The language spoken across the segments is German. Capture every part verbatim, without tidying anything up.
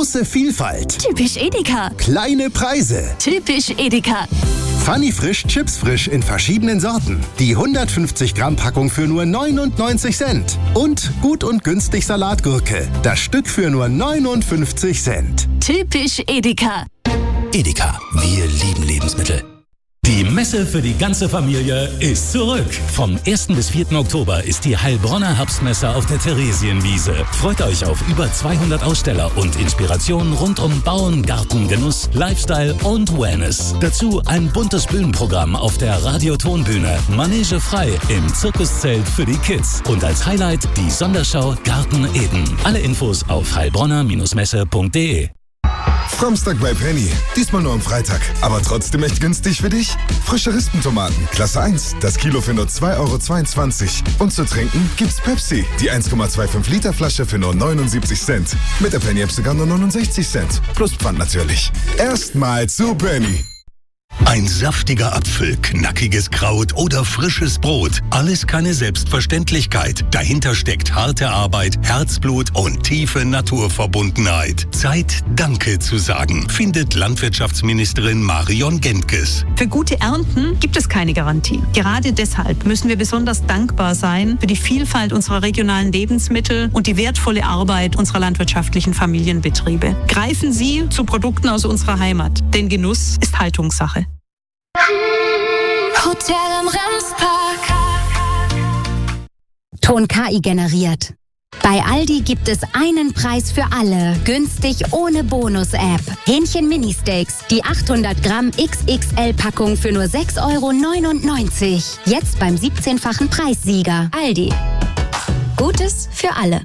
Große Vielfalt. Typisch Edeka. Kleine Preise. Typisch Edeka. Funny Frisch Chips Frisch in verschiedenen Sorten. Die hundertfünfzig Gramm Packung für nur neunundneunzig Cent. Und gut und günstig Salatgurke. Das Stück für nur neunundfünfzig Cent. Typisch Edeka. Edeka, wir lieben Lebensmittel. Die Messe für die ganze Familie ist zurück. Vom ersten bis vierten Oktober ist die Heilbronner Herbstmesse auf der Theresienwiese. Freut euch auf über zweihundert Aussteller und Inspirationen rund um Bauen, Garten, Genuss, Lifestyle und Wellness. Dazu ein buntes Bühnenprogramm auf der Radiotonbühne, Manege frei im Zirkuszelt für die Kids und als Highlight die Sonderschau Garten Eden. Alle Infos auf heilbronner Messe punkt de. Framstag bei Penny. Diesmal nur am Freitag. Aber trotzdem echt günstig für dich. Frische Rispentomaten, Klasse eins. Das Kilo für nur zwei Euro zweiundzwanzig. Und zu trinken gibt's Pepsi. Die eins Komma fünfundzwanzig Liter Flasche für nur neunundsiebzig Cent. Mit der Penny-App sogar nur neunundsechzig Cent. Plus Pfand natürlich. Erstmal zu Penny. Ein saftiger Apfel, knackiges Kraut oder frisches Brot. Alles keine Selbstverständlichkeit. Dahinter steckt harte Arbeit, Herzblut und tiefe Naturverbundenheit. Zeit, Danke zu sagen, findet Landwirtschaftsministerin Marion Gentges. Für gute Ernten gibt es keine Garantie. Gerade deshalb müssen wir besonders dankbar sein für die Vielfalt unserer regionalen Lebensmittel und die wertvolle Arbeit unserer landwirtschaftlichen Familienbetriebe. Greifen Sie zu Produkten aus unserer Heimat, denn Genuss ist Haltungssache. Hotel im Remspark. Ton K I generiert. Bei Aldi gibt es einen Preis für alle. Günstig ohne Bonus-App. Hähnchen Mini-Steaks. Die achthundert Gramm X X L-Packung für nur sechs Euro neunundneunzig. Jetzt beim siebzehnfachen Preissieger. Aldi. Gutes für alle.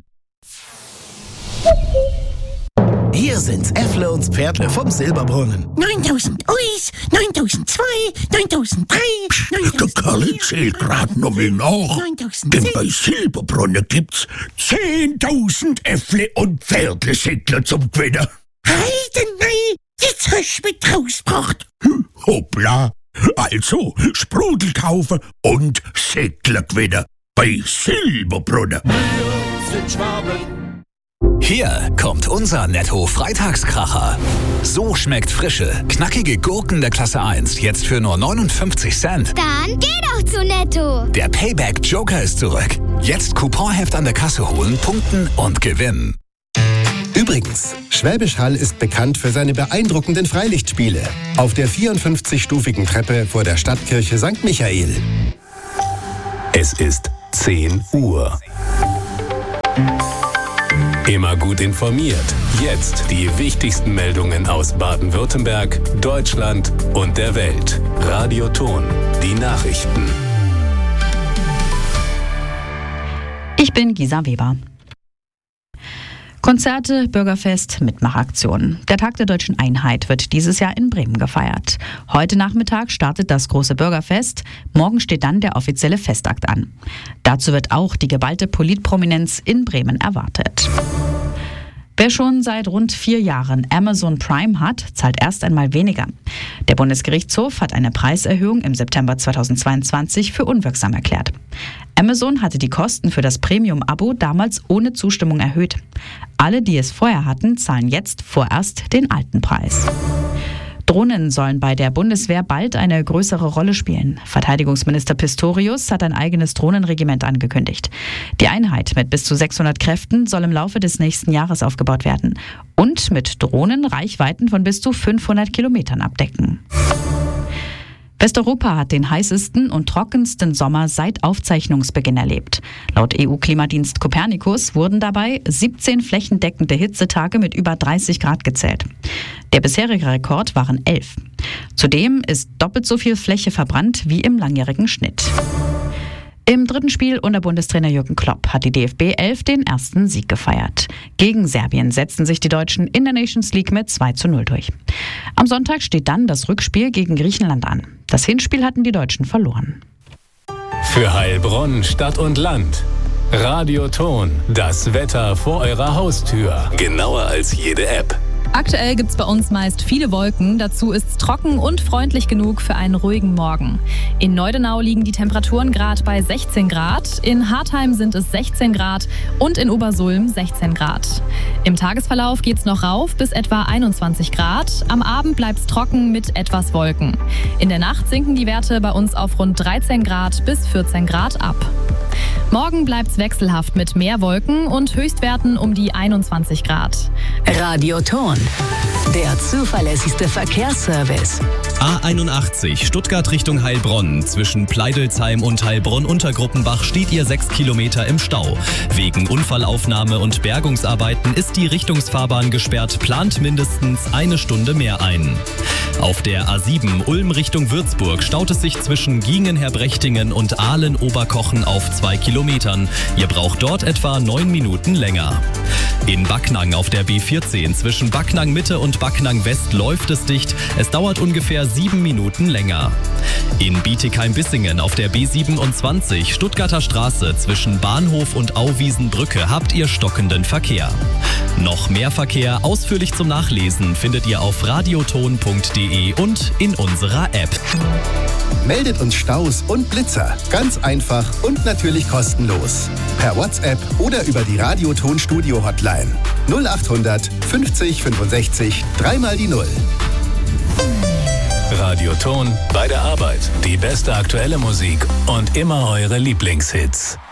Hier sind's Äffle und Pferdle vom Silberbrunnen. neuntausend Uis, neuntausendzwei, neuntausenddrei, Der Kerl zählt grad nochmal nach. Denn bei Silberbrunnen gibt's zehntausend Äffle und Pferdle-Säckler zum Gewinnen. Heidenei, jetzt hast du mich rausgebracht. Hm, hoppla. Also, Sprudel kaufen und Säckler gewinnen. Bei Silberbrunnen. Wir sind Schwaben. Hier kommt unser Netto-Freitagskracher. So schmeckt frische, knackige Gurken der Klasse eins jetzt für nur neunundfünfzig Cent. Dann geh doch zu Netto. Der Payback-Joker ist zurück. Jetzt Couponheft an der Kasse holen, punkten und gewinnen. Übrigens, Schwäbisch Hall ist bekannt für seine beeindruckenden Freilichtspiele. Auf der vierundfünfzigstufigen Treppe vor der Stadtkirche Sankt Michael. Es ist zehn Uhr. Immer gut informiert. Jetzt die wichtigsten Meldungen aus Baden-Württemberg, Deutschland und der Welt. Radio Ton, die Nachrichten. Ich bin Gisa Weber. Konzerte, Bürgerfest, Mitmachaktionen. Der Tag der Deutschen Einheit wird dieses Jahr in Bremen gefeiert. Heute Nachmittag startet das große Bürgerfest. Morgen steht dann der offizielle Festakt an. Dazu wird auch die geballte Politprominenz in Bremen erwartet. Wer schon seit rund vier Jahren Amazon Prime hat, zahlt erst einmal weniger. Der Bundesgerichtshof hat eine Preiserhöhung im September zweitausendzweiundzwanzig für unwirksam erklärt. Amazon hatte die Kosten für das Premium-Abo damals ohne Zustimmung erhöht. Alle, die es vorher hatten, zahlen jetzt vorerst den alten Preis. Drohnen sollen bei der Bundeswehr bald eine größere Rolle spielen. Verteidigungsminister Pistorius hat ein eigenes Drohnenregiment angekündigt. Die Einheit mit bis zu sechshundert Kräften soll im Laufe des nächsten Jahres aufgebaut werden und mit Drohnen Reichweiten von bis zu fünfhundert Kilometern abdecken. Westeuropa hat den heißesten und trockensten Sommer seit Aufzeichnungsbeginn erlebt. Laut E U-Klimadienst Copernicus wurden dabei siebzehn flächendeckende Hitzetage mit über dreißig Grad gezählt. Der bisherige Rekord waren elf. Zudem ist doppelt so viel Fläche verbrannt wie im langjährigen Schnitt. Im dritten Spiel unter Bundestrainer Jürgen Klopp hat die D F B elf den ersten Sieg gefeiert. Gegen Serbien setzten sich die Deutschen in der Nations League mit zwei zu null durch. Am Sonntag steht dann das Rückspiel gegen Griechenland an. Das Hinspiel hatten die Deutschen verloren. Für Heilbronn, Stadt und Land. Radio Ton, das Wetter vor eurer Haustür. Genauer als jede App. Aktuell gibt es bei uns meist viele Wolken, dazu ist es trocken und freundlich genug für einen ruhigen Morgen. In Neudenau liegen die Temperaturen gerade bei sechzehn Grad, in Hartheim sind es sechzehn Grad und in Obersulm sechzehn Grad. Im Tagesverlauf geht es noch rauf bis etwa einundzwanzig Grad, am Abend bleibt es trocken mit etwas Wolken. In der Nacht sinken die Werte bei uns auf rund dreizehn Grad bis vierzehn Grad ab. Morgen bleibt es wechselhaft mit mehr Wolken und Höchstwerten um die einundzwanzig Grad. Radioton, der zuverlässigste Verkehrsservice. A einundachtzig Stuttgart Richtung Heilbronn. Zwischen Pleidelsheim und Heilbronn-Untergruppenbach steht ihr sechs Kilometer im Stau. Wegen Unfallaufnahme und Bergungsarbeiten ist die Richtungsfahrbahn gesperrt, plant mindestens eine Stunde mehr ein. Auf der A sieben Ulm Richtung Würzburg staut es sich zwischen Giengen-Herbrechtingen und Ahlen-Oberkochen auf zwei Kilometern. Ihr braucht dort etwa neun Minuten länger. In Backnang auf der B vierzehn zwischen Backnang Mitte und Backnang West läuft es dicht. Es dauert ungefähr sieben Minuten länger. In Bietigheim-Bissingen auf der B siebenundzwanzig Stuttgarter Straße zwischen Bahnhof und Auwiesenbrücke habt ihr stockenden Verkehr. Noch mehr Verkehr ausführlich zum Nachlesen findet ihr auf radioton punkt de und in unserer App. Meldet uns Staus und Blitzer. Ganz einfach und natürlich kostenlos. Per WhatsApp oder über die Radioton Studio Hotline. null achthundert fünfzig fünfundsechzig dreimal die Null. Radioton bei der Arbeit. Die beste aktuelle Musik und immer eure Lieblingshits.